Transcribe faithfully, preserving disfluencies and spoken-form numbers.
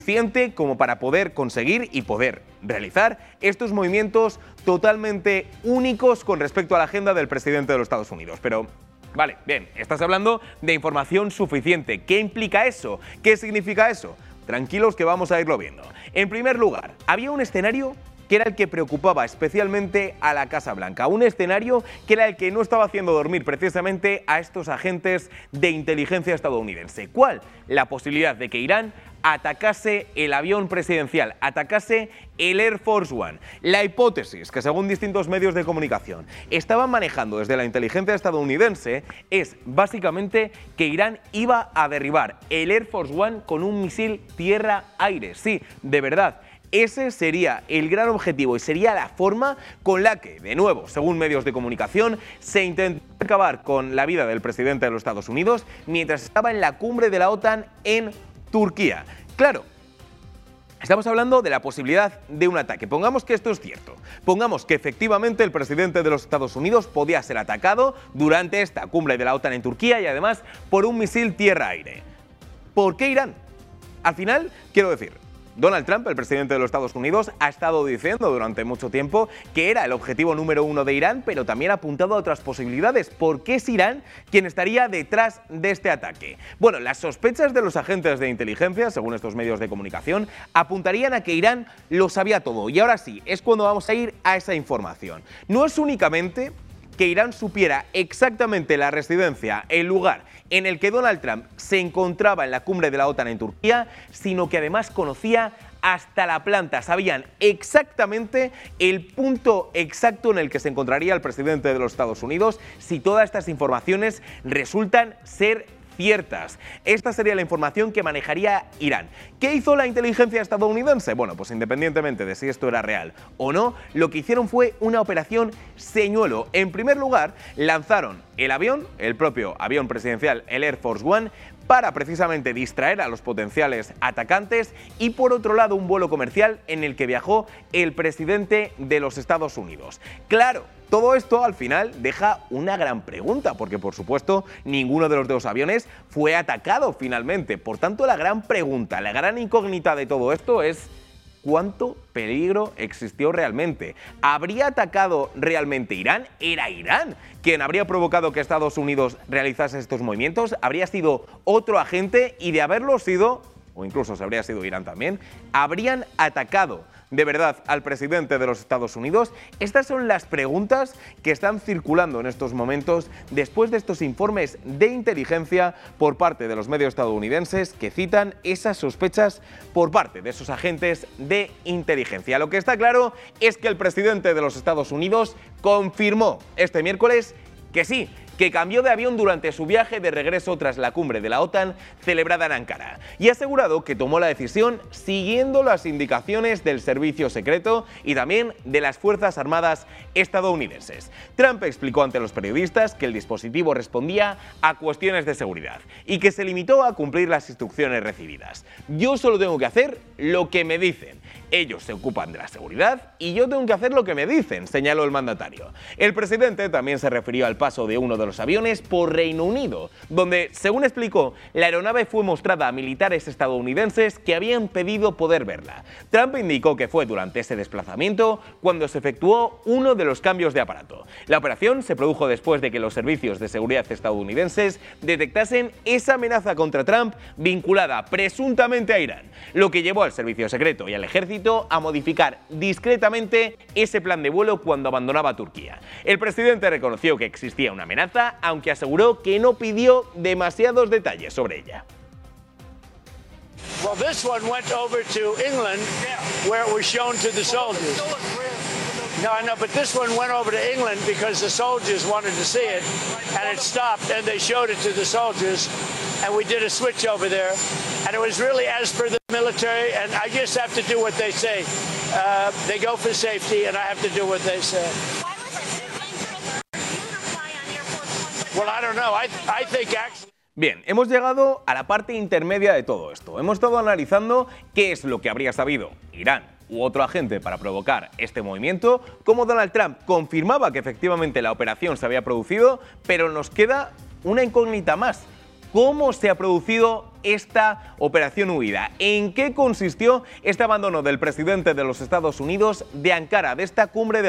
suficiente como para poder conseguir y poder realizar estos movimientos totalmente únicos con respecto a la agenda del presidente de los Estados Unidos. Pero, vale, bien, estás hablando de información suficiente. ¿Qué implica eso? ¿Qué significa eso? Tranquilos que vamos a irlo viendo. En primer lugar, había un escenario que era el que preocupaba especialmente a la Casa Blanca, un escenario que era el que no estaba haciendo dormir precisamente a estos agentes de inteligencia estadounidense. ¿Cuál? La posibilidad de que Irán atacase el avión presidencial, atacase el Air Force One. La hipótesis que, según distintos medios de comunicación estaban manejando desde la inteligencia estadounidense, es básicamente que Irán iba a derribar el Air Force One con un misil tierra-aire. Sí, de verdad. Ese sería el gran objetivo y sería la forma con la que, de nuevo, según medios de comunicación, se intentó acabar con la vida del presidente de los Estados Unidos mientras estaba en la cumbre de la OTAN en Turquía. Claro, estamos hablando de la posibilidad de un ataque. Pongamos que esto es cierto. Pongamos que efectivamente el presidente de los Estados Unidos podía ser atacado durante esta cumbre de la OTAN en Turquía y además por un misil tierra-aire. ¿Por qué Irán? Al final, quiero decir, Donald Trump, el presidente de los Estados Unidos, ha estado diciendo durante mucho tiempo que era el objetivo número uno de Irán, pero también ha apuntado a otras posibilidades. ¿Por qué es Irán quien estaría detrás de este ataque? Bueno, las sospechas de los agentes de inteligencia, según estos medios de comunicación, apuntarían a que Irán lo sabía todo. Y ahora sí, es cuando vamos a ir a esa información. No es únicamente que Irán supiera exactamente la residencia, el lugar en el que Donald Trump se encontraba en la cumbre de la OTAN en Turquía, sino que además conocía hasta la planta, sabían exactamente el punto exacto en el que se encontraría el presidente de los Estados Unidos si todas estas informaciones resultan ser ciertas. Esta sería la información que manejaría Irán. ¿Qué hizo la inteligencia estadounidense? Bueno, pues independientemente de si esto era real o no, lo que hicieron fue una operación señuelo. En primer lugar, lanzaron el avión, el propio avión presidencial, el Air Force One, para precisamente distraer a los potenciales atacantes y por otro lado un vuelo comercial en el que viajó el presidente de los Estados Unidos. Claro, todo esto al final deja una gran pregunta, porque por supuesto ninguno de los dos aviones fue atacado finalmente. Por tanto, la gran pregunta, la gran incógnita de todo esto es ¿cuánto peligro existió realmente? ¿Habría atacado realmente Irán? ¿Era Irán quien habría provocado que Estados Unidos realizase estos movimientos? ¿Habría sido otro agente? Y de haberlo sido, o incluso se habría sido Irán también, ¿habrían atacado de verdad al presidente de los Estados Unidos? Estas son las preguntas que están circulando en estos momentos después de estos informes de inteligencia por parte de los medios estadounidenses que citan esas sospechas por parte de esos agentes de inteligencia. Lo que está claro es que el presidente de los Estados Unidos confirmó este miércoles que sí, que cambió de avión durante su viaje de regreso tras la cumbre de la OTAN celebrada en Ankara y ha asegurado que tomó la decisión siguiendo las indicaciones del servicio secreto y también de las Fuerzas Armadas estadounidenses. Trump explicó ante los periodistas que el dispositivo respondía a cuestiones de seguridad y que se limitó a cumplir las instrucciones recibidas. Yo solo tengo que hacer lo que me dicen. Ellos se ocupan de la seguridad y yo tengo que hacer lo que me dicen, señaló el mandatario. El presidente también se refirió al paso de uno de los aviones por Reino Unido, donde, según explicó, la aeronave fue mostrada a militares estadounidenses que habían pedido poder verla. Trump indicó que fue durante ese desplazamiento cuando se efectuó uno de los cambios de aparato. La operación se produjo después de que los servicios de seguridad estadounidenses detectasen esa amenaza contra Trump vinculada presuntamente a Irán, lo que llevó al servicio secreto y al ejército a modificar discretamente ese plan de vuelo cuando abandonaba Turquía. El presidente reconoció que existía una amenaza, aunque aseguró que no pidió demasiados detalles sobre ella. Well, this one went over to England, where it was shown to the soldiers. No, I know, but this one went over to England because the soldiers wanted to see it, and it stopped, and they showed it to the soldiers, and we did a switch over there, and it was really as per the military, and I just have to do what they say. Uh, they go for safety, and I have to do what they say. Why was it so dangerous for you to fly on Air Force One? Well, I don't know. I, I think actually... Bien, hemos llegado a la parte intermedia de todo esto. Hemos estado analizando qué es lo que habría sabido Irán u otro agente para provocar este movimiento, cómo Donald Trump confirmaba que efectivamente la operación se había producido, pero nos queda una incógnita más. ¿Cómo se ha producido esta operación huida. ¿En qué consistió este abandono del presidente de los Estados Unidos de Ankara, de esta cumbre de